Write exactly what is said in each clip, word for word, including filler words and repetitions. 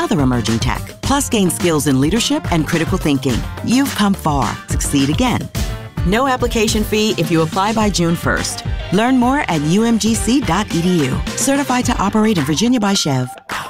other emerging tech. Plus, gain skills in leadership and critical thinking. You've come far. Succeed again. No application fee if you apply by June first. Learn more at u m g c dot e d u. Certified to operate in Virginia by Chev.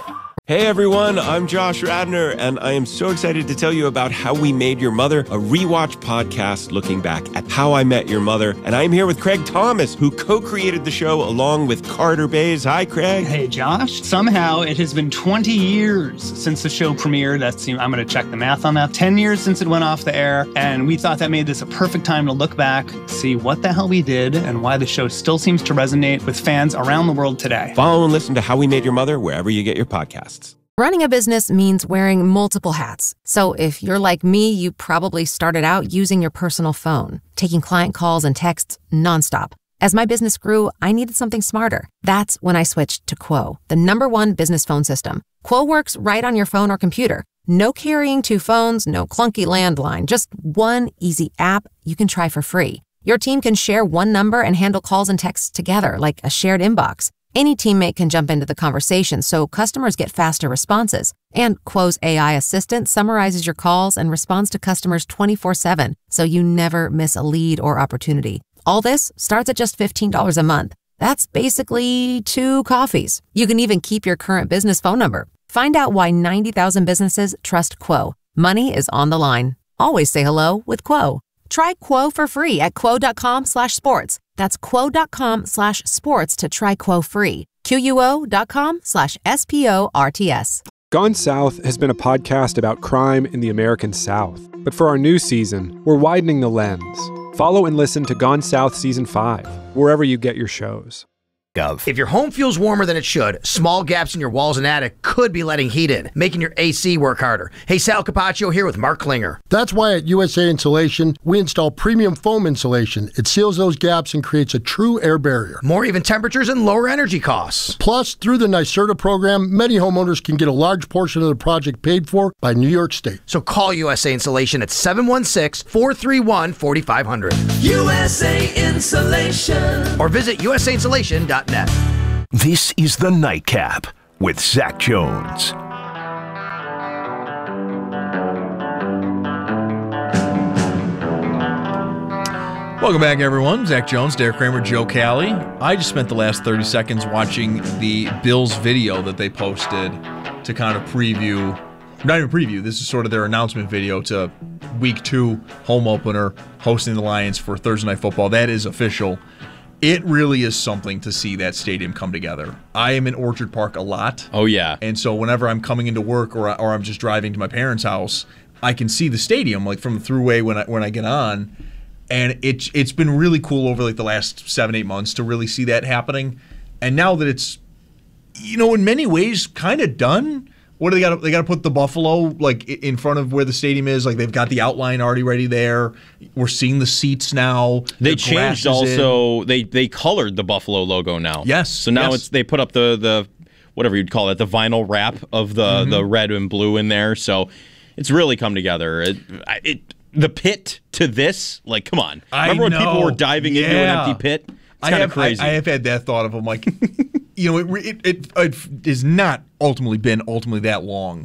Hey everyone, I'm Josh Radner, and I am so excited to tell you about How We Made Your Mother, a rewatch podcast looking back at How I Met Your Mother. And I'm here with Craig Thomas, who co-created the show along with Carter Bays. Hi, Craig. Hey, Josh. Somehow it has been twenty years since the show premiered. That's, I'm going to check the math on that. ten years since it went off the air, and we thought that made this a perfect time to look back, see what the hell we did, and why the show still seems to resonate with fans around the world today. Follow and listen to How We Made Your Mother wherever you get your podcasts. Running a business means wearing multiple hats. So if you're like me, you probably started out using your personal phone, taking client calls and texts nonstop. As my business grew, I needed something smarter. That's when I switched to Quo, the number one business phone system. Quo works right on your phone or computer. No carrying two phones, no clunky landline, just one easy app you can try for free. Your team can share one number and handle calls and texts together like a shared inbox. Any teammate can jump into the conversation, so customers get faster responses. And Quo's A I assistant summarizes your calls and responds to customers twenty-four seven, so you never miss a lead or opportunity. All this starts at just fifteen dollars a month. That's basically two coffees. You can even keep your current business phone number. Find out why ninety thousand businesses trust Quo. Money is on the line. Always say hello with Quo. Try Quo for free at quo.com slash sports. That's quo.com slash sports to try Quo free. Q-U-O.com slash S-P-O-R-T-S. Gone South has been a podcast about crime in the American South. But for our new season, we're widening the lens. Follow and listen to Gone South Season five, wherever you get your shows. If your home feels warmer than it should, small gaps in your walls and attic could be letting heat in, making your A C work harder. Hey, Sal Capaccio here with Mark Klinger. That's why at U S A Insulation, we install premium foam insulation. It seals those gaps and creates a true air barrier. More even temperatures and lower energy costs. Plus, through the NYSERDA program, many homeowners can get a large portion of the project paid for by New York State. So call U S A Insulation at seven one six, four three one, four five zero zero. U S A Insulation. Or visit U S A insulation dot net. This is The Nightcap with Zach Jones. Welcome back, everyone. Zach Jones, Derek Kramer, Joe Cali. I just spent the last thirty seconds watching the Bills video that they posted to kind of preview, not even preview, this is sort of their announcement video to week two home opener hosting the Lions for Thursday Night Football. That is official. It really is something to see that stadium come together. I am in Orchard Park a lot. Oh, yeah. And so whenever I'm coming into work or, or I'm just driving to my parents' house, I can see the stadium like from the thruway when I, when I get on. And it, it's been really cool over like the last seven, eight months to really see that happening. And now that it's, you know, in many ways kind of done, what do they got? They got to put the Buffalo like in front of where the stadium is. Like they've got the outline already ready there. We're seeing the seats now. They the changed also. In. They they colored the Buffalo logo now. Yes. So now yes. it's they put up the the whatever you'd call it, the vinyl wrap of the mm-hmm. the red and blue in there. So it's really come together. It, it the pit to this, like, come on. I Remember when know. people were diving yeah. into an empty pit? It's kind of crazy. I, I have had that thought of them, like, you know, it, it it it has not ultimately been ultimately that long.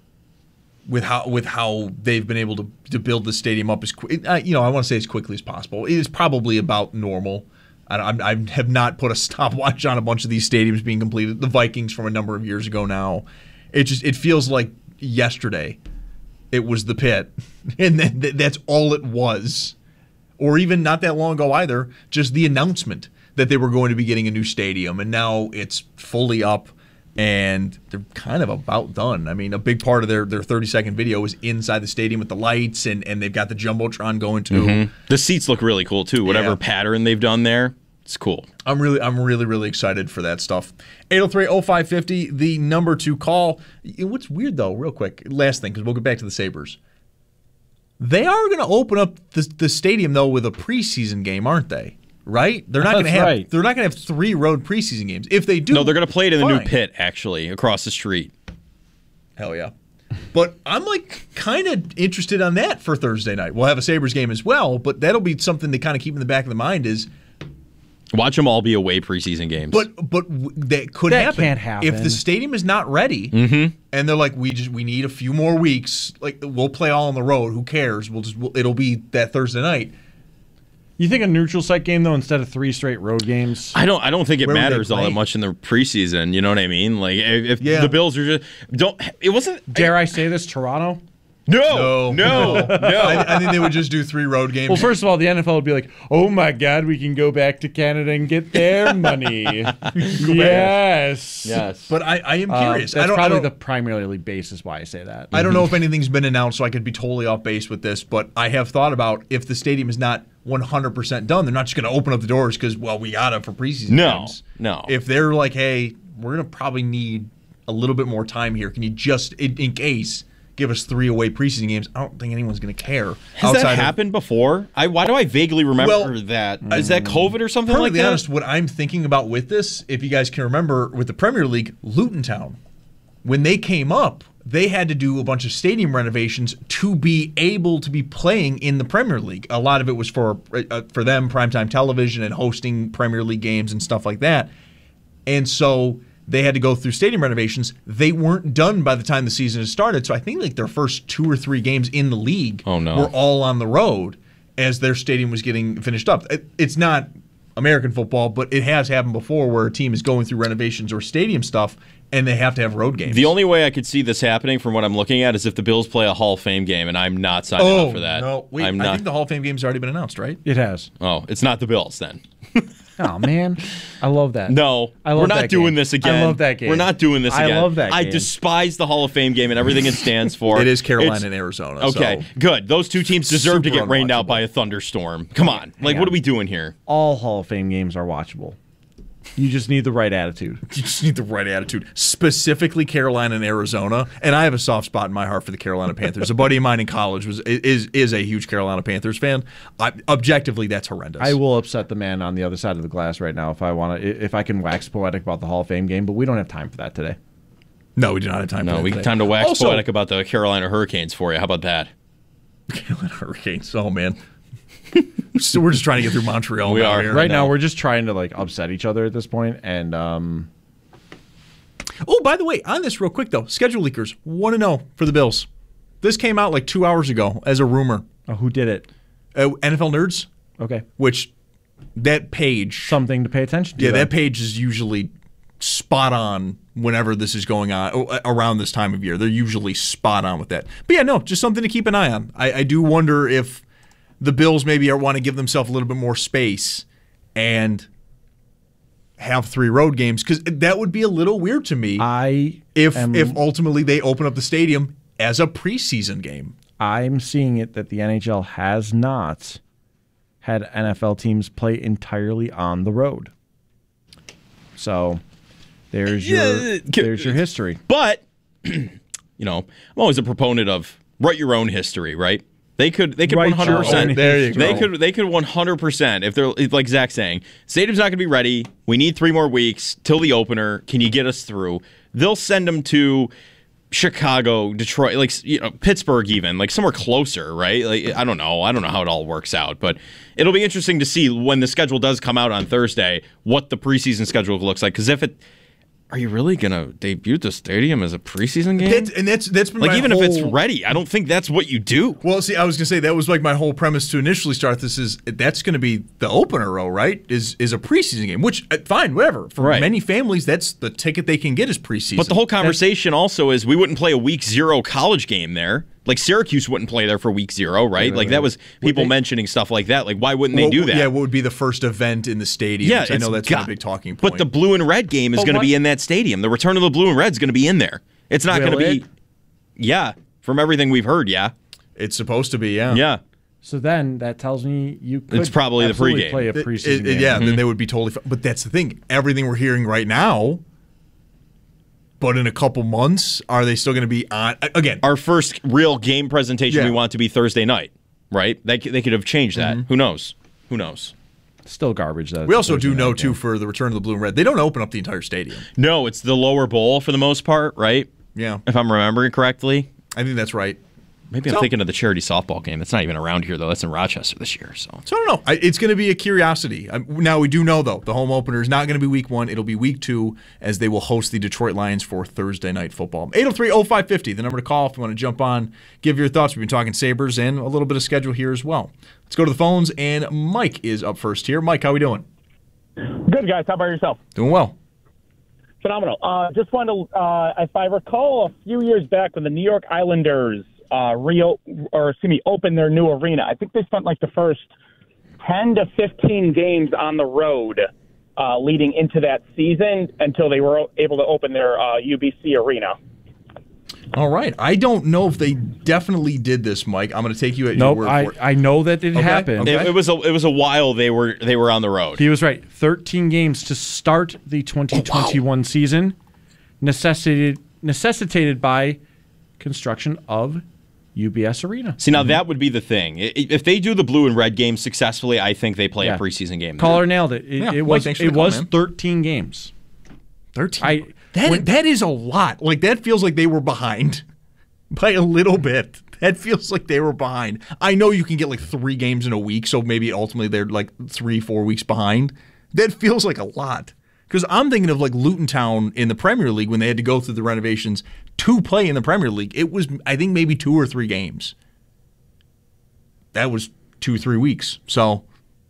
With how with how they've been able to, to build the stadium up as quick, uh, you know, I want to say as quickly as possible. It is probably about normal. I, I, I have not put a stopwatch on a bunch of these stadiums being completed. The Vikings from a number of years ago now, it just it feels like yesterday. It was the pit, and then th- that's all it was, or even not that long ago either. Just the announcement that they were going to be getting a new stadium, and now it's fully up. And they're kind of about done. I mean, a big part of their, their thirty-second video is inside the stadium with the lights, and, and they've got the Jumbotron going too. Mm-hmm. The seats look really cool, too. Whatever yeah. pattern they've done there, it's cool. I'm really, I'm really, really excited for that stuff. eight oh three oh five fifty, the number to call. What's weird, though, real quick, last thing, because we'll get back to the Sabres. They are going to open up the, the stadium, though, with a preseason game, aren't they? Right? They're not going to have. Right. They're not going to have three road preseason games. If they do, no, they're going to play it in fine. the new pit actually across the street. Hell yeah! But I'm like kind of interested on that for Thursday night. We'll have a Sabres game as well, but that'll be something to kind of keep in the back of the mind. Is Watch them all be away preseason games. But but w- that could That happen. can't happen. If the stadium is not ready, mm-hmm. and they're like, we just we need a few more weeks. Like we'll play all on the road. Who cares? We'll just we'll, it'll be that Thursday night. You think a neutral site game though instead of three straight road games? I don't. I don't think it Where would they matters all play? that much in the preseason. You know what I mean? Like if if Yeah. the Bills are just don't. It wasn't. Dare I say this, Toronto? No, no, no. I, I think they would just do three road games. Well, first of all, the N F L would be like, "Oh my God, we can go back to Canada and get their money." Yes, Yes. but I, I am Um, curious. that's I don't, probably I don't, the primarily basis why I say that. I don't know if anything's been announced, so I could be totally off base with this. But I have thought about if the stadium is not one hundred percent done, they're not just going to open up the doors because well we gotta for preseason No, games. no. If they're like, hey, we're going to probably need a little bit more time here. Can you just in, in case? Give us three away preseason games. I don't think anyone's going to care. Has that happened of, before? I why do I vaguely remember Well, that? Is that COVID or something like Perfectly that? honest, what I'm thinking about with this, if you guys can remember, with the Premier League, Luton Town, when they came up, they had to do a bunch of stadium renovations to be able to be playing in the Premier League. A lot of it was for uh, for them, primetime television and hosting Premier League games and stuff like that. And so they had to go through stadium renovations. They weren't done by the time the season had started. So I think like their first two or three games in the league Oh, no. were all on the road as their stadium was getting finished up. It, it's not American football, but it has happened before where a team is going through renovations or stadium stuff and they have to have road games. The only way I could see this happening from what I'm looking at is if the Bills play a Hall of Fame game, and I'm not signing oh, up for that. No, wait, I'm I not. think the Hall of Fame game's already been announced, right? It has. Oh, it's not the Bills then. Oh man, I love that. No, I love we're not that doing game. this again. I love that game. We're not doing this I again. love that I game. despise the Hall of Fame game and everything it stands for. It is Carolina It's- and Arizona. Okay, so good. Those two teams deserve to super get rained out unwatchable. by a thunderstorm. Come on. Like, on. what are we doing here? All Hall of Fame games are watchable. You just need the right attitude. You just need the right attitude. Specifically Carolina and Arizona. And I have a soft spot in my heart for the Carolina Panthers. A buddy of mine in college was is is a huge Carolina Panthers fan. I, objectively, that's horrendous. I will upset the man on the other side of the glass right now if I want to. If I can wax poetic about the Hall of Fame game, but we don't have time for that today. No, we do not have time for No, that we today. time to wax Also- poetic about the Carolina Hurricanes for you. How about that? Carolina Hurricanes. Oh, man. So we're just trying to get through Montreal. We now are. here. Right now, we're just trying to like upset each other at this point, and um, Oh, by the way, on this real quick, though, schedule leakers one and oh for the Bills. This came out like two hours ago as a rumor. oh, who did it? Uh, N F L Nerds, Okay, which that page, something to pay attention to. yeah, then. that page is usually spot on whenever this is going on, oh, around this time of year. They're usually spot on with that. But yeah, no, just something to keep an eye on. I, I do wonder if the Bills maybe are, want to give themselves a little bit more space and have three road games, because that would be a little weird to me I if am, if ultimately they open up the stadium as a preseason game. I'm seeing it that the N H L has not had N F L teams play entirely on the road. So there's your Yeah, there's your history. But, you know, I'm always a proponent of write your own history, right? They could they could Write one hundred your percent. own There you They go. could they could one hundred percent if they're like Zach's saying, stadium's not going to be ready. We need three more weeks till the opener. Can you get us through? They'll send them to Chicago, Detroit, like you know, Pittsburgh, even like somewhere closer, right? Like I don't know, I don't know how it all works out, but it'll be interesting to see when the schedule does come out on Thursday what the preseason schedule looks like. Because if it, are you really gonna debut the stadium as a preseason game? That's, and that's that's been like my even whole, if it's ready, I don't think that's what you do. Well, see, I was gonna say that was like my whole premise to initially start this is that's gonna be the opener, row, right? Is is a preseason game, which uh, fine, whatever. For Right. many families, that's the ticket they can get is preseason. But the whole conversation also is we wouldn't play a week zero college game there. Like Syracuse wouldn't play there for week zero, right? Like that was people mentioning stuff like that. Like why wouldn't they Well, do that? Yeah, what would be the first event in the stadium? Yeah, I know it's that's got- been a big talking point. But the blue and red game is But going to what- be in that stadium. The return of the blue and red is going to be in there. It's not going to Will be. it? Yeah, from everything we've heard, yeah, it's supposed to be, yeah. yeah. So then that tells me you could It's probably the absolutely pregame. play a It- preseason it- game. yeah, Mm-hmm. then they would be totally fine. But that's the thing. Everything we're hearing right now, but in a couple months, are they still going to be on? Again, Our first real game presentation Yeah. we want to be Thursday night, right? They c- they could have changed that. Mm-hmm. Who knows? Who knows? Still garbage. That we also Thursday do know, night too, game. for the return of the blue and red, they don't open up the entire stadium. No, it's the lower bowl for the most part, right? Yeah, If I'm remembering correctly. I think that's right. Maybe I'm So- thinking of the charity softball game. That's not even around here, though. That's in Rochester this year. So, So I don't know. I, it's going to be a curiosity. I, now, we do know, though, the home opener is not going to be week one. It'll be week two as they will host the Detroit Lions for Thursday Night Football. eight oh three oh five five oh, the number to call if you want to jump on, give your thoughts. We've been talking Sabres and a little bit of schedule here as well. Let's go to the phones, and Mike is up first here. Mike, how we doing? Good, guys. How about yourself? Doing well. Phenomenal. Uh, just wanted to, uh, if I recall, a few years back when the New York Islanders uh, Rio, or excuse me, opened their new arena, I think they spent like the first ten to fifteen games on the road uh, leading into that season until they were able to open their uh, U B C arena. All right. I don't know if they definitely did this, Mike. I'm going to take you at Nope, your word I, for it. I know that it Okay, happened. okay. it, it was a it was a while they were they were on the road. He was right. thirteen games to start the twenty twenty-one Oh, wow. season, necessitated necessitated by construction of U B S Arena. See, now that would be the thing. I- If they do the blue and red game successfully, I think they play Yeah. a preseason game. Caller nailed it. It, Yeah, it Mike, was thanks for it the call, was man. thirteen games. thirteen. I That when- that is a lot. Like that feels like they were behind by a little bit. That feels like they were behind. I know you can get like three games in a week, so maybe ultimately they're like three, four weeks behind. That feels like a lot. Because I'm thinking of like Luton Town in the Premier League when they had to go through the renovations to play in the Premier League. It was, I think, maybe two or three games. That was two, three weeks. So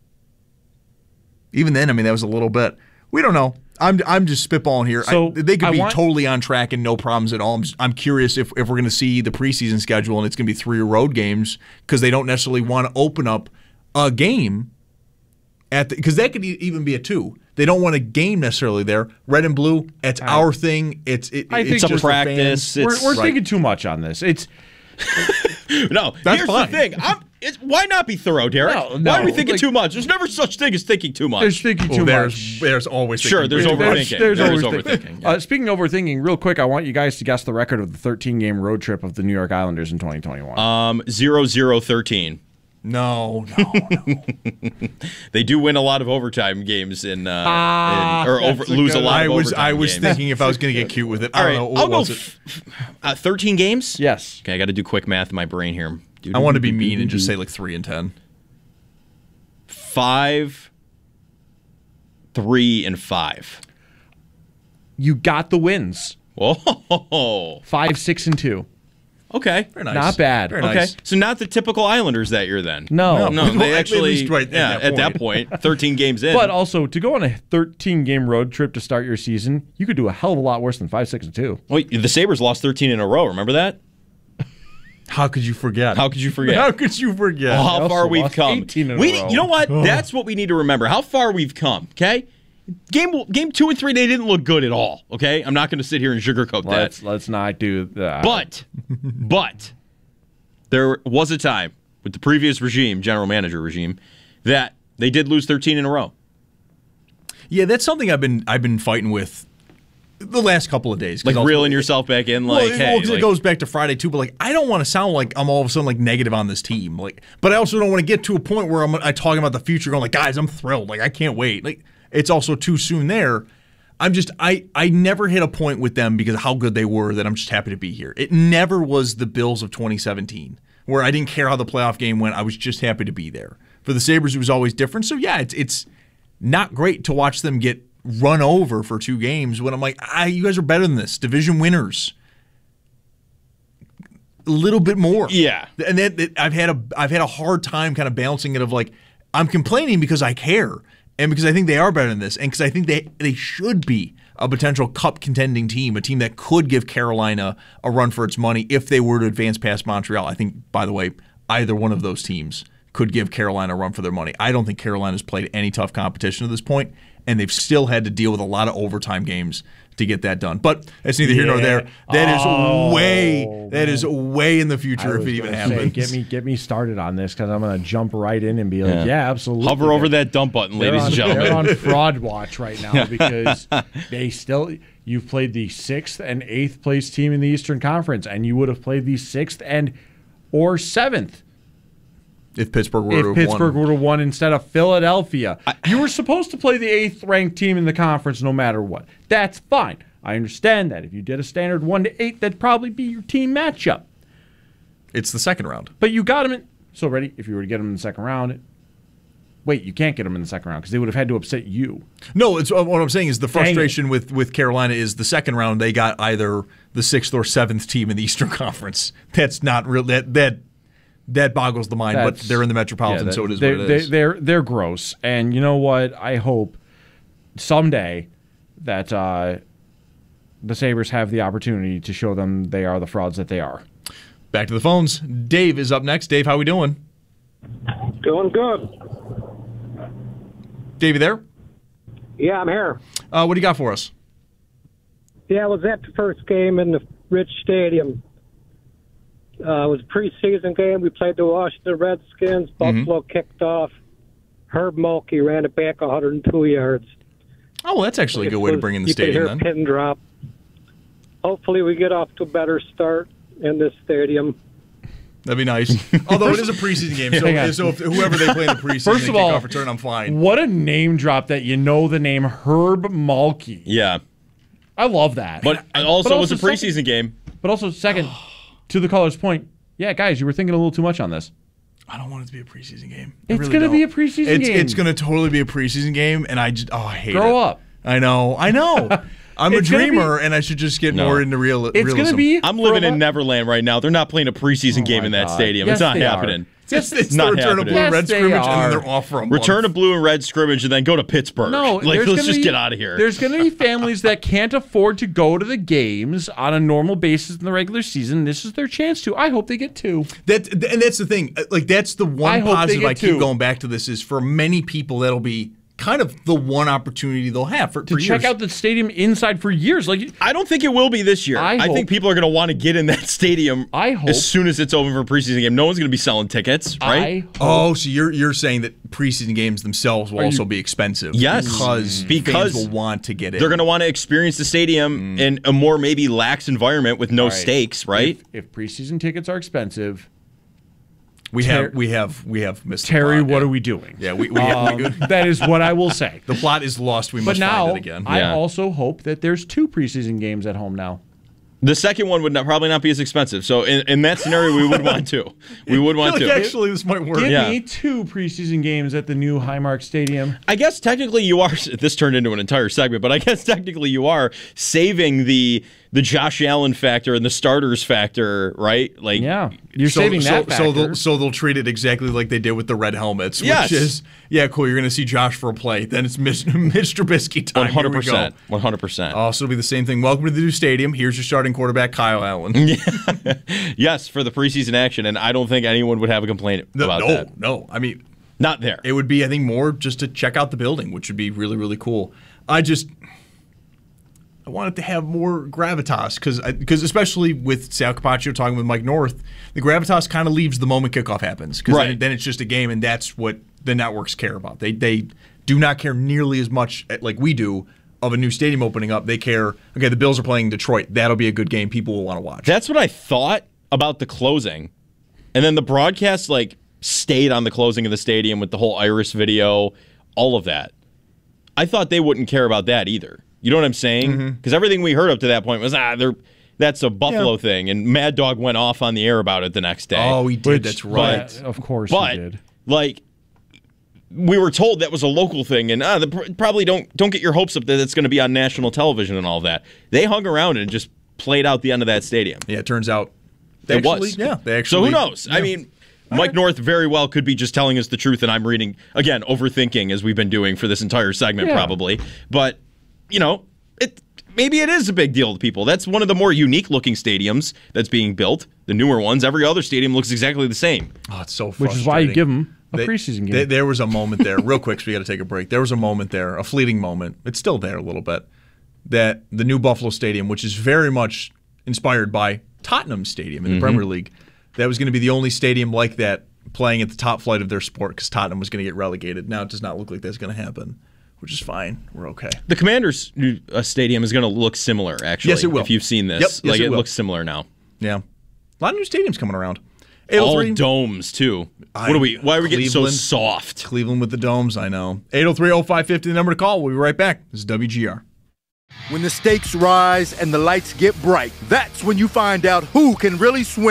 even then, I mean, that was a little bit. We don't know. I'm I'm just spitballing here. So, I, they could I be want- totally on track and no problems at all. I'm, just, I'm curious if, if we're going to see the preseason schedule and it's going to be three road games because they don't necessarily want to open up a game at because that could e- even be a two. They don't want a game necessarily there. Red and blue, it's our thing. It's it, I think it's just just for practice. fans. We're, It's- we're right. thinking too much on this. It's No, That's here's fine. the thing. I'm, it's, why not be thorough, Derek? No, Why are we no, thinking like- too much? There's never such thing as thinking too much. there's thinking Oh, too there's, much. there's always Sure, there's thinking overthinking. too much. There's, There is overthinking. overthinking, yeah. Uh, speaking of overthinking, real quick, I want you guys to guess the record of the thirteen-game road trip of the New York Islanders in twenty twenty-one. Um, zero zero thirteen. No, no, no. They do win a lot of overtime games in, uh, Ah, in or over, that's a lose a good lot I of was overtime I was games. thinking if I was going to get cute with it. I All don't right, know. What I'll go was it? f- uh, thirteen games. yes. Okay, I got to do quick math in my brain here. I want to be mean and just say like three and ten. Five, three, and five. You got the wins. Whoa. Five, six, and two. Okay. Very nice. Not bad. Very Okay, nice. so not the typical Islanders that year then. No. no, Well, they at actually, least right at yeah, that at that point, thirteen games in. But also, to go on a thirteen-game road trip to start your season, you could do a hell of a lot worse than five, six, and two. Wait, the Sabres lost thirteen in a row. Remember that? How could you forget? How could you forget? How could you forget? Oh, how also far we've lost come. eighteen in a We, row. you know what? That's what we need to remember. How far we've come. Okay. Game game two and three, they didn't look good at all. Okay, I'm not going to sit here and sugarcoat Let's that. let's not do that. But, but, there was a time with the previous regime, general manager regime, that they did lose thirteen in a row. Yeah, that's something I've been I've been fighting with the last couple of days. 'cause Like ultimately- reeling yourself back in, like, well, hey, well, 'cause like- it goes back to Friday too. But like, I don't want to sound like I'm all of a sudden like negative on this team. Like, but I also don't want to get to a point where I'm I talking about the future, going like, guys, I'm thrilled. Like, I can't wait. Like, it's also too soon there. I'm just I I never hit a point with them because of how good they were that I'm just happy to be here. It never was the Bills of twenty seventeen where I didn't care how the playoff game went. I was just happy to be there. For the Sabres, it was always different. So yeah, it's it's not great to watch them get run over for two games when I'm like, ah, you guys are better than this. Division winners. A little bit more. Yeah. And that, that I've had a I've had a hard time kind of balancing it of like, I'm complaining because I care and because I think they are better than this and because I think they they should be a potential cup contending team, a team that could give Carolina a run for its money if they were to advance past Montreal. I think, by the way, either one of those teams could give Carolina a run for their money. I don't think Carolina's played any tough competition to this point, and they've still had to deal with a lot of overtime games to get that done. But that's neither here nor there. That is Oh, way that is way in the I future if was it even gonna say, happens. get me get me started on this because I'm going to jump right in and be like, Yeah. yeah, absolutely. Hover over that dump button, They're ladies on, and gentlemen. They're on fraud watch right now because they still. You've played the sixth and eighth place team in the Eastern Conference, and you would have played the sixth and or seventh if Pittsburgh were to if have Pittsburgh won. would have won instead of Philadelphia. you were supposed to play the eighth ranked team in the conference no matter what. That's fine. I understand that. If you did a standard one to eight, that'd probably be your team matchup. It's the second round. But you got him in. So, ready? If you were to get him in the second round, wait, you can't get him in the second round because they would have had to upset you. No, it's uh, what I'm saying is the frustration with, with Carolina is the second round they got either the sixth or seventh team in the Eastern Conference. That's not real. That that that boggles the mind. That's, but they're in the Metropolitan, yeah, that, so it is they're, what it is. They're they're gross, and you know what? I hope someday that uh, the Sabres have the opportunity to show them they are the frauds that they are. Back to the phones. Dave is up next. Dave, how we doing? Doing good. Dave, you there? Yeah, I'm here. Uh, what do you got for us? Yeah, I was at the first game in the Rich Stadium. Uh, it was a preseason game. We played the Washington Redskins. Buffalo mm-hmm. kicked off. Herb Mulkey ran it back one hundred two yards. Oh, well, that's actually a good way to bring in the you stadium, can then. Pin drop. Hopefully we get off to a better start in this stadium. That'd be nice. Although it is a preseason game, so, yeah. so if whoever they play in the preseason First of all, kickoff return, I'm fine. What a name drop that you know the name Herb Mulkey. Yeah. I love that. But also, but it was a preseason second, game. But also, second, to the caller's point, yeah, guys, you were thinking a little too much on this. I don't want it to be a preseason game. I It's really going to don't. be a preseason it's, game. It's going to totally be a preseason game, and I just, oh, I hate it. Grow up. I know. I know. I'm It's a gonna dreamer, be- and I should just get No. more into real, It's realism. going to be. I'm living for a in lot- Neverland right now. They're not playing a preseason Oh game my in that God. stadium. Yes, it's not they are. happening. It's, it's not the return happening. of blue and Yes, red they scrimmage, and are. then they're off for a month. Return to blue and red scrimmage and then go to Pittsburgh. No, like there's let's gonna just be- get out of here. There's going to be families that can't afford to go to the games on a normal basis in the regular season. This is their chance to. I hope they get two. That and that's the thing. Like that's the I one hope they positive get I keep two. going back to. This is for many people that'll be kind of the one opportunity they'll have for, To for check years. out the stadium inside for years. Like I don't think it will be this year. I I, hope- think people are going to want to get in that stadium I hope- as soon as it's over for a preseason game. No one's going to be selling tickets, right? I hope, Oh, so you're you're saying that preseason games themselves will Are also you- be expensive? Yes. because Because fans will want to get in. They're going to want to experience the stadium in a more maybe lax environment with no All right. stakes, right? If, if preseason tickets are expensive, We Ter- have we have we have missed the Terry, plot, what yeah. are we doing? Yeah, we, we, Um, we that is what I will say. the plot is lost. We But must now, find it again. I Yeah. also hope that there's two preseason games at home now. The second one would not, probably not be as expensive. So in, in that scenario, we would want to. We would I want feel to. like actually this might work. Give Yeah. me two preseason games at the new Highmark Stadium. I guess technically you are. This turned into an entire segment, but I guess technically you are saving the the Josh Allen factor and the starters factor, right? Like, Yeah, you're so, saving so, that so factor. they'll so they'll treat it exactly like they did with the red helmets, Yes. which is yeah, cool. You're going to see Josh for a play, then it's Mitch, Mitch Trubisky time. one hundred Here we go. percent, one hundred percent. Also, it'll be the same thing. Welcome to the new stadium. Here's your starting quarterback, Kyle Allen. Yes, for the preseason action, and I don't think anyone would have a complaint No, about no, that. no. I mean, Not there. it would be, I think, more just to check out the building, which would be really, really cool. I just, I wanted to have more gravitas because, because especially with Sal Capaccio talking with Mike North, the gravitas kind of leaves the moment kickoff happens because Right. then, then it's just a game, and that's what the networks care about. They they do not care nearly as much like we do of a new stadium opening up. They care. Okay, the Bills are playing Detroit. That'll be a good game. People will want to watch. That's what I thought about the closing. And then the broadcast like stayed on the closing of the stadium with the whole Iris video, all of that. I thought they wouldn't care about that either. You know what I'm saying? Because everything we heard up to that point was, ah, they're that's a Buffalo Yeah. thing. And Mad Dog went off on the air about it the next day. Oh, he did. Which- That's right. Yeah, of course but he did. like we were told that was a local thing, and ah, the, pr- probably don't don't get your hopes up that it's going to be on national television and all that. They hung around and just played out the end of that stadium. Yeah, it turns out they It actually, was. Yeah, they So actually. who knows? I yeah. mean, Mike North very well could be just telling us the truth, and I'm reading again, overthinking as we've been doing for this entire segment, Yeah. probably. But you know, it maybe it is a big deal to people. That's one of the more unique looking stadiums that's being built. The newer ones, every other stadium looks exactly the same. Oh, it's so Which frustrating. is why you give them a They- preseason game. they- there was a moment there, real quick, so we got to take a break. There was a moment there, a fleeting moment. It's still there a little bit. That the new Buffalo Stadium, which is very much inspired by Tottenham Stadium in the Mhm. Premier League, that was going to be the only stadium like that playing at the top flight of their sport because Tottenham was going to get relegated. Now it does not look like that's going to happen, which is fine. We're okay. The Commanders uh, Stadium is going to look similar, actually. Yes, it will. If you've seen this, Yep, yes, like it it, will. looks similar now. Yeah, a lot of new stadiums coming around. All eight oh three domes too. What are we? Why are we getting so Cleveland. soft? Cleveland with the domes, I know. eight oh three oh five fifty, the number to call. We'll be right back. This is W G R. When the stakes rise and the lights get bright, that's when you find out who can really swim.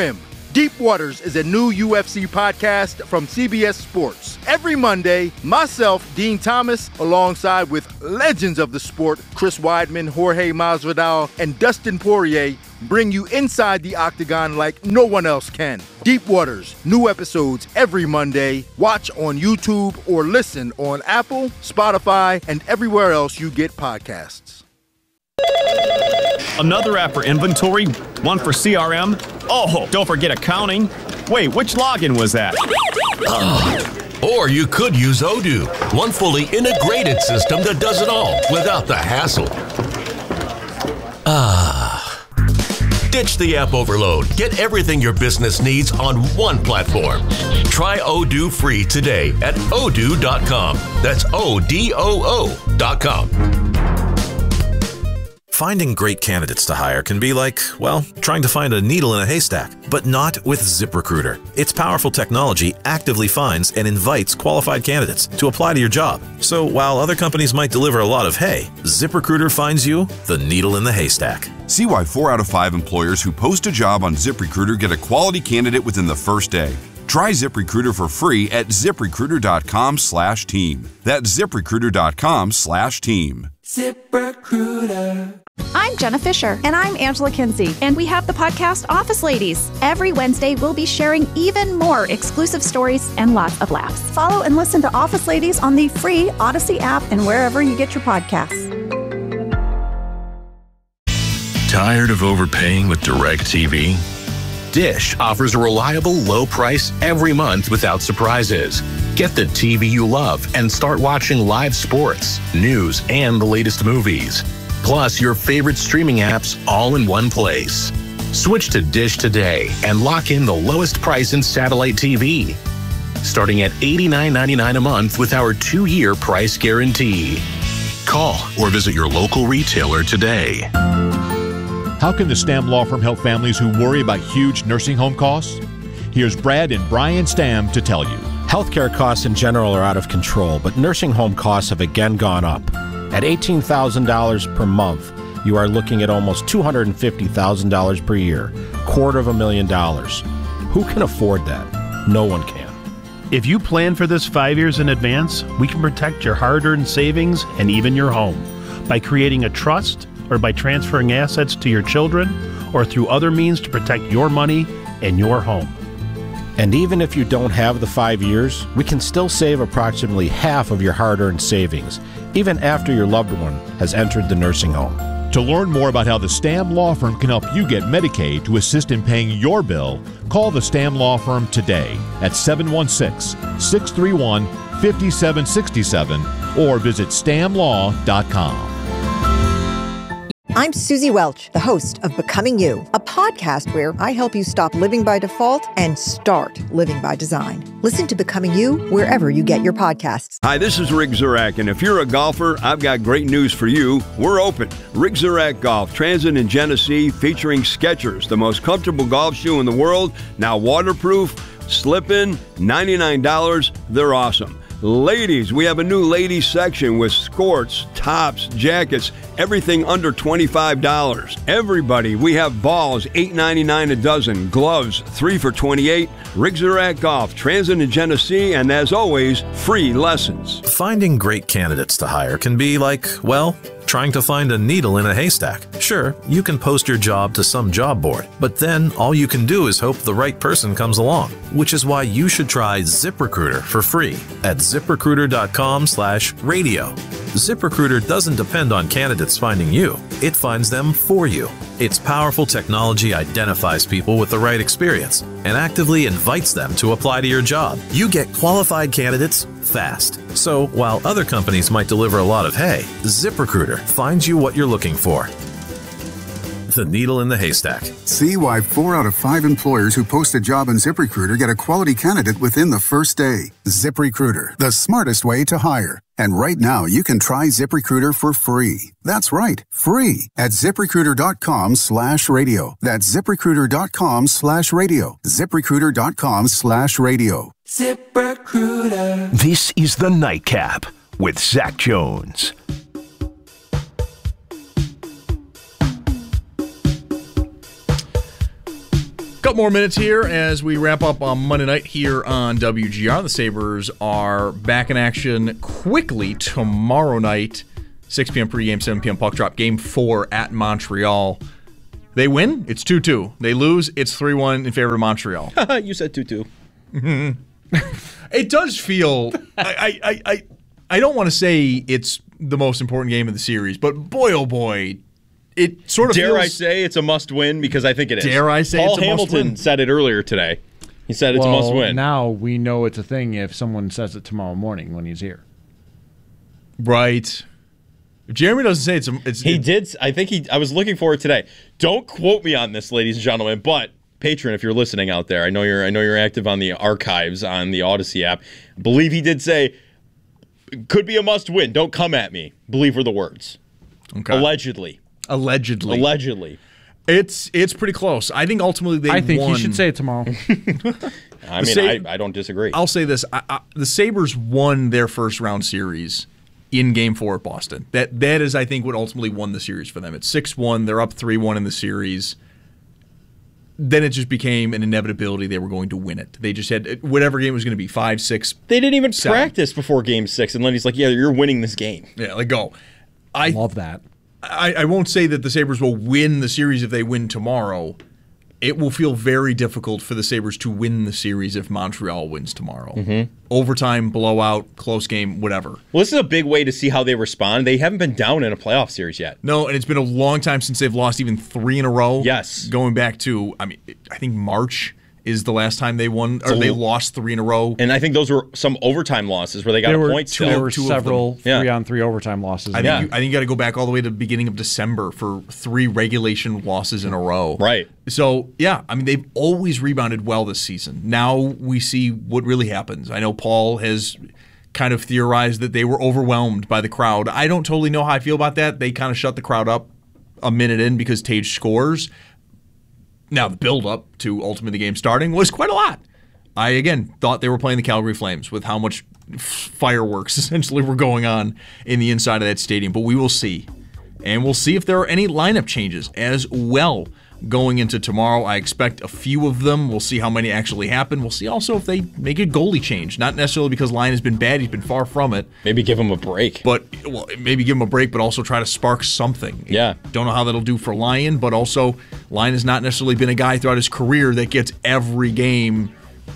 Deep Waters is a new U F C podcast from C B S Sports. Every Monday, myself, Dean Thomas, alongside with legends of the sport, Chris Weidman, Jorge Masvidal, and Dustin Poirier, bring you inside the octagon like no one else can. Deep Waters, new episodes every Monday. Watch on YouTube or listen on Apple, Spotify, and everywhere else you get podcasts. Another app for inventory, one for C R M. Oh, don't forget accounting. Wait, which login was that? Or you could use Odoo, one fully integrated system that does it all without the hassle. Ah. Ditch the app overload. Get everything your business needs on one platform. Try Odoo free today at odoo dot com. That's O D O O dot com. Finding great candidates to hire can be like, well, trying to find a needle in a haystack, but not with ZipRecruiter. Its powerful technology actively finds and invites qualified candidates to apply to your job. So while other companies might deliver a lot of hay, ZipRecruiter finds you the needle in the haystack. See why four out of five employers who post a job on ZipRecruiter get a quality candidate within the first day. Try ZipRecruiter for free at ZipRecruiter dot com slash team. That's ZipRecruiter dot com slash team. ZipRecruiter. I'm Jenna Fisher. And I'm Angela Kinsey. And we have the podcast Office Ladies. Every Wednesday, we'll be sharing even more exclusive stories and lots of laughs. Follow and listen to Office Ladies on the free Odyssey app and wherever you get your podcasts. Tired of overpaying with DirecTV? Dish offers a reliable, low price every month without surprises. Get the T V you love and start watching live sports, news, and the latest movies. Plus your favorite streaming apps all in one place. Switch to Dish today and lock in the lowest price in satellite T V. Starting at eighty-nine ninety-nine a month with our two-year price guarantee. Call or visit your local retailer today. How can the Stamm Law Firm help families who worry about huge nursing home costs? Here's Brad and Brian Stamm to tell you. Healthcare costs in general are out of control, but nursing home costs have again gone up. At eighteen thousand dollars per month, you are looking at almost two hundred fifty thousand dollars per year, quarter of a million dollars. Who can afford that? No one can. If you plan for this five years in advance, we can protect your hard-earned savings and even your home by creating a trust or by transferring assets to your children or through other means to protect your money and your home. And even if you don't have the five years, we can still save approximately half of your hard-earned savings, even after your loved one has entered the nursing home. To learn more about how the Stamm Law Firm can help you get Medicaid to assist in paying your bill, call the Stamm Law Firm today at seven one six, six three one, five seven six seven or visit stam law dot com. I'm Susie Welch, the host of Becoming You, a podcast where I help you stop living by default and start living by design. Listen to Becoming You wherever you get your podcasts. Hi, this is Rick Zurak, and if you're a golfer, I've got great news for you. We're open. Rick Zurak Golf, Transit in Genesee, featuring Skechers, the most comfortable golf shoe in the world, now waterproof, slip-in, ninety-nine dollars. They're awesome. Ladies, we have a new ladies section with skirts, tops, jackets, everything under twenty-five dollars. Everybody, we have balls, eight ninety-nine a dozen, gloves, three for twenty-eight. Rick Zurak Golf, Transit in Genesee, and as always, free lessons. Finding great candidates to hire can be like, well, trying to find a needle in a haystack. Sure, you can post your job to some job board, but then all you can do is hope the right person comes along, which is why you should try ZipRecruiter for free at ZipRecruiter dot com slash radio. ZipRecruiter doesn't depend on candidates finding you. It finds them for you. Its powerful technology identifies people with the right experience and actively invites them to apply to your job. You get qualified candidates fast. So while other companies might deliver a lot of hay, ZipRecruiter finds you what you're looking for. The needle in the haystack. See why four out of five employers who post a job on ZipRecruiter get a quality candidate within the first day. ZipRecruiter, the smartest way to hire. And right now, you can try ZipRecruiter for free. That's right, free at ZipRecruiter dot com slash radio. That's ZipRecruiter dot com slash radio. ZipRecruiter dot com slash radio. ZipRecruiter. This is the Nightcap with Zach Jones. Couple more minutes here as we wrap up on Monday night here on W G R. The Sabres are back in action quickly tomorrow night. six p.m. pregame, seven p.m. puck drop. Game four at Montreal. They win, it's two two. They lose, it's three one in favor of Montreal. You said two two. Mm-hmm. It does feel... I, I, I, I don't want to say it's the most important game of the series, but boy, oh boy... It sort of dare feels, I say it's a must-win because I think it is. Dare I say Paul it's a Hamilton must-win? said it earlier today. He said it's well, a must-win. Now we know it's a thing if someone says it tomorrow morning when he's here. Right. If Jeremy doesn't say it's, a, it's he it, did. I think he. I was looking for it today. Don't quote me on this, ladies and gentlemen. But patron, if you're listening out there, I know you're. I know you're active on the archives on the Odyssey app. I believe he did say could be a must-win. Don't come at me. Believe were the words. Okay. Allegedly. Allegedly. Allegedly. It's it's pretty close. I think ultimately they I think won. he should say it tomorrow. I mean, Sa- I, I don't disagree. I'll say this. I, I, the Sabres won their first round series in game four at Boston. That That is, I think, what ultimately won the series for them. It's six one. They're up three one in the series. Then it just became an inevitability they were going to win it. They just had, whatever game it was going to be, five, six, They didn't even seven. practice before game six. And Lenny's like, yeah, you're winning this game. Yeah, like go. I love that. I, I won't say that the Sabres will win the series if they win tomorrow. It will feel very difficult for the Sabres to win the series if Montreal wins tomorrow. Mm-hmm. Overtime, blowout, close game, whatever. Well, this is a big way to see how they respond. They haven't been down in a playoff series yet. No, and it's been a long time since they've lost even three in a row. Yes. Going back to, I mean, I think March is the last time they won, or So- they lost three in a row. And I think those were some overtime losses where they got There a were, point two, still. there were two of several them. Yeah. three-on-three overtime losses. I think, Yeah. you, I think you got to go back all the way to the beginning of December for three regulation losses in a row. Right. So, yeah, I mean, they've always rebounded well this season. Now we see what really happens. I know Paul has kind of theorized that they were overwhelmed by the crowd. I don't totally know how I feel about that. They kind of shut the crowd up a minute in because Tage scores. Now, the build-up to ultimately the game starting was quite a lot. I, again, thought they were playing the Calgary Flames with how much f- fireworks essentially were going on in the inside of that stadium. But we will see. And we'll see if there are any lineup changes as well going into tomorrow. I expect a few of them. We'll see how many actually happen. We'll see also if they make a goalie change. Not necessarily because Lyon has been bad. He's been far from it. Maybe give him a break. But, well, maybe give him a break, but also try to spark something. Yeah. Don't know how that'll do for Lyon, but also Lyon has not necessarily been a guy throughout his career that gets every game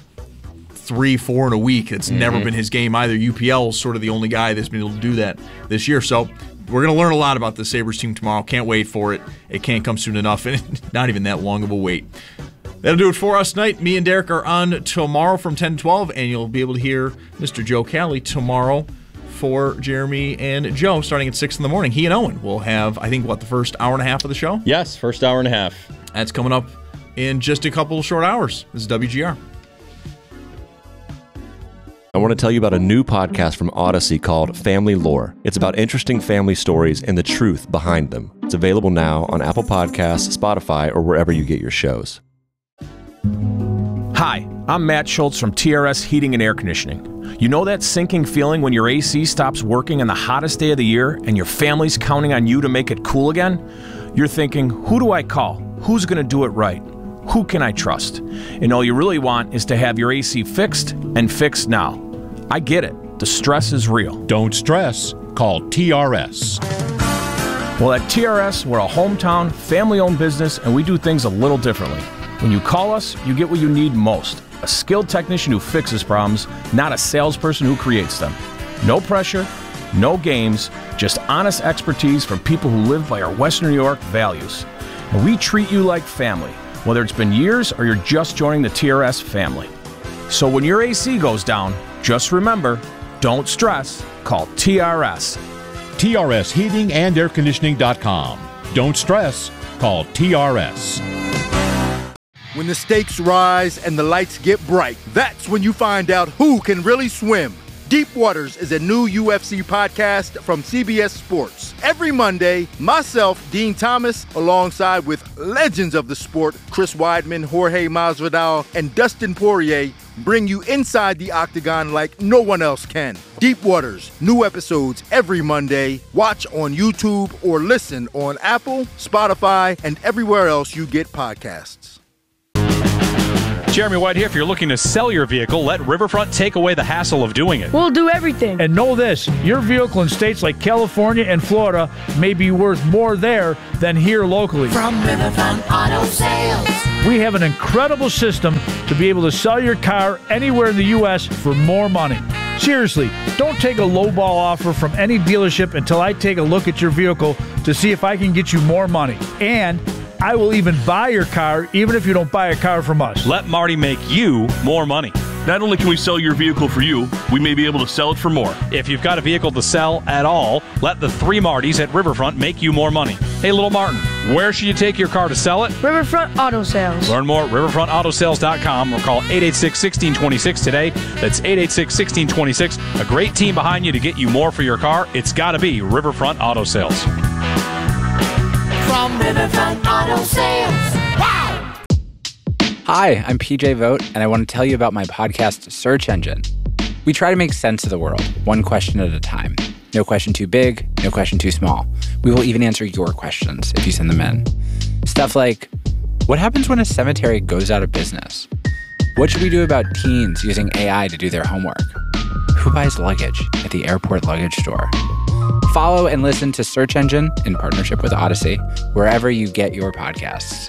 three, four in a week. It's Mm-hmm. never been his game either. U P L is sort of the only guy that's been able to do that this year. So we're going to learn a lot about the Sabres team tomorrow. Can't wait for it. It can't come soon enough, and it's not even that long of a wait. That'll do it for us tonight. Me and Derek are on tomorrow from ten to twelve, and you'll be able to hear Mister Joe Cali tomorrow for Jeremy and Joe starting at six in the morning. He and Owen will have, I think, what, the first hour and a half of the show? Yes, first hour and a half. That's coming up in just a couple of short hours. This is W G R. I want to tell you about a new podcast from Odyssey called Family Lore. It's about interesting family stories and the truth behind them. It's available now on Apple Podcasts, Spotify, or wherever you get your shows. Hi, I'm Matt Schultz from T R S Heating and Air Conditioning. You know that sinking feeling when your A C stops working on the hottest day of the year and your family's counting on you to make it cool again? You're thinking, who do I call? Who's going to do it right? Who can I trust? And all you really want is to have your A C fixed and fixed now. I get it. The stress is real. Don't stress. Call T R S. Well, at T R S, we're a hometown, family-owned business, and we do things a little differently. When you call us, you get what you need most. A skilled technician who fixes problems, not a salesperson who creates them. No pressure, no games, just honest expertise from people who live by our Western New York values. And we treat you like family, whether it's been years or you're just joining the T R S family. So when your A C goes down, just remember, don't stress, call T R S. T R S Heating and Air Conditioning dot com. Don't stress, call T R S. When the stakes rise and the lights get bright, that's when you find out who can really swim. Deep Waters is a new U F C podcast from C B S Sports. Every Monday, myself, Dean Thomas, alongside with legends of the sport, Chris Weidman, Jorge Masvidal, and Dustin Poirier, bring you inside the octagon like no one else can. Deep Waters, new episodes every Monday. Watch on YouTube or listen on Apple, Spotify, and everywhere else you get podcasts. Jeremy White here. If you're looking to sell your vehicle, let Riverfront take away the hassle of doing it. We'll do everything. And know this, your vehicle in states like California and Florida may be worth more there than here locally. From Riverfront Auto Sales. We have an incredible system to be able to sell your car anywhere in the U S for more money. Seriously, don't take a lowball offer from any dealership until I take a look at your vehicle to see if I can get you more money. And I will even buy your car, even if you don't buy a car from us. Let Marty make you more money. Not only can we sell your vehicle for you, we may be able to sell it for more. If you've got a vehicle to sell at all, let the three Martys at Riverfront make you more money. Hey, little Martin, where should you take your car to sell it? Riverfront Auto Sales. Learn more at riverfront auto sales dot com or call eight eight six, one six two six today. That's eight eight six, one six two six. A great team behind you to get you more for your car. It's got to be Riverfront Auto Sales. From Riverfront Auto Sales. Wow! Hi, I'm P J Vogt, and I want to tell you about my podcast, Search Engine. We try to make sense of the world, one question at a time. No question too big, no question too small. We will even answer your questions if you send them in. Stuff like, what happens when a cemetery goes out of business? What should we do about teens using A I to do their homework? Who buys luggage at the airport luggage store? Follow and listen to Search Engine in partnership with Odyssey, wherever you get your podcasts.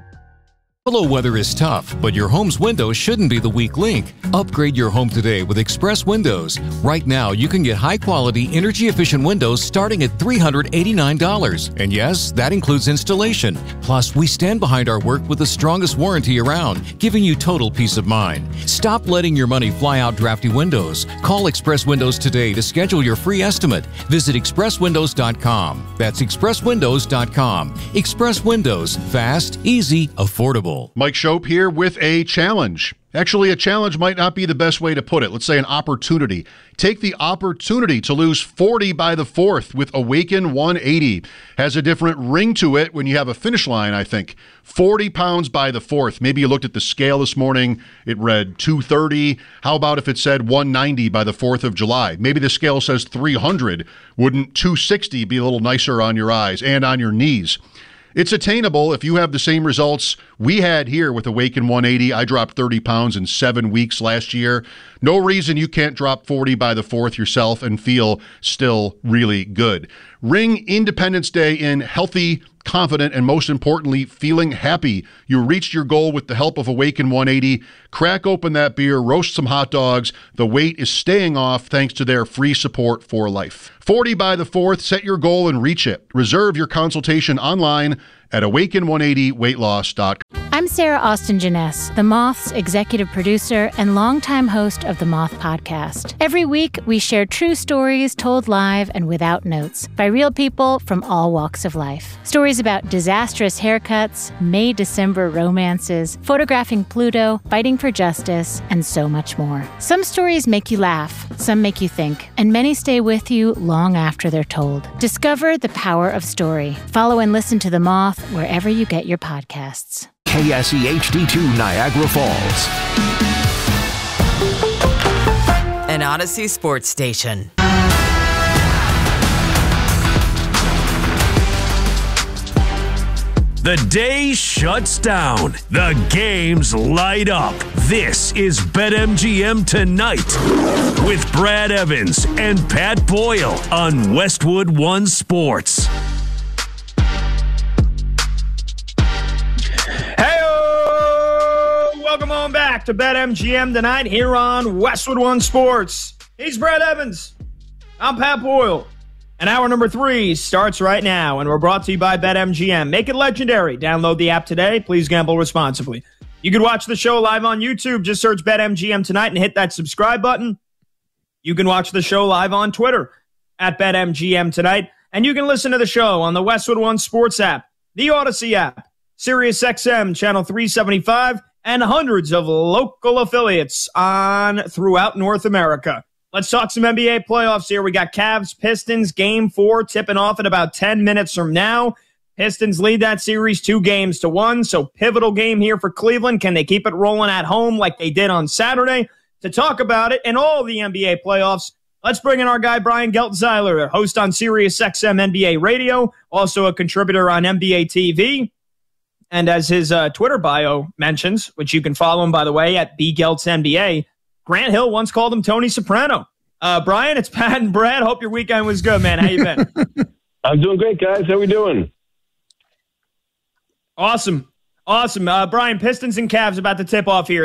Hello weather is tough, but your home's windows shouldn't be the weak link. Upgrade your home today with Express Windows. Right now, you can get high-quality, energy-efficient windows starting at three hundred eighty-nine dollars. And yes, that includes installation. Plus, we stand behind our work with the strongest warranty around, giving you total peace of mind. Stop letting your money fly out drafty windows. Call Express Windows today to schedule your free estimate. Visit express windows dot com. That's express windows dot com. Express Windows. Fast, easy, affordable. Mike Shope here with a challenge. Actually, a challenge might not be the best way to put it. Let's say an opportunity. Take the opportunity to lose forty by the fourth with Awaken one eighty. Has a different ring to it when you have a finish line, I think. forty pounds by the fourth. Maybe you looked at the scale this morning. It read two thirty. How about if it said one ninety by the fourth of July? Maybe the scale says three hundred. Wouldn't two sixty be a little nicer on your eyes and on your knees? It's attainable if you have the same results we had here with Awaken one eighty. I dropped thirty pounds in seven weeks last year. No reason you can't drop forty by the fourth yourself and feel still really good. Ring Independence Day in healthy, confident, and most importantly, feeling happy. You reached your goal with the help of Awaken one eighty. Crack open that beer, roast some hot dogs. The weight is staying off thanks to their free support for life. forty by the fourth, set your goal and reach it. Reserve your consultation online at awaken one eighty weight loss dot com. I'm Sarah Austin Jeunesse, The Moth's executive producer and longtime host of the Moth Podcast. Every week, we share true stories told live and without notes by real people from all walks of life. Stories about disastrous haircuts, May-December romances, photographing Pluto, fighting for justice, and so much more. Some stories make you laugh, some make you think, and many stay with you long after they're told. Discover the power of story. Follow and listen to The Moth wherever you get your podcasts. K S E H D two Niagara Falls. An Odyssey sports station. The day shuts down. The games light up. This is BetMGM Tonight with Brad Evans and Pat Boyle on Westwood One Sports. Welcome on back to BetMGM Tonight here on Westwood One Sports. He's Brad Evans. I'm Pat Boyle. And hour number three starts right now, and we're brought to you by BetMGM. Make it legendary. Download the app today. Please gamble responsibly. You can watch the show live on YouTube. Just search BetMGM Tonight and hit that subscribe button. You can watch the show live on Twitter at BetMGM Tonight. And you can listen to the show on the Westwood One Sports app, the Odyssey app, SiriusXM Channel three seventy-five, and hundreds of local affiliates on throughout North America. Let's talk some N B A playoffs here. We got Cavs Pistons game four tipping off in about ten minutes from now. Pistons lead that series two games to one, so pivotal game here for Cleveland. Can they keep it rolling at home like they did on Saturday? To talk about it and all the N B A playoffs, let's bring in our guy Brian Geltzeiler, host on SiriusXM N B A Radio, also a contributor on N B A T V. And as his uh, Twitter bio mentions, which you can follow him, by the way, at B Geltz N B A, Grant Hill once called him Tony Soprano. Uh, Brian, it's Pat and Brad. Hope your weekend was good, man. How you been? I'm doing great, guys. How we doing? Awesome. Awesome. Uh, Brian, Pistons and Cavs about to tip off here.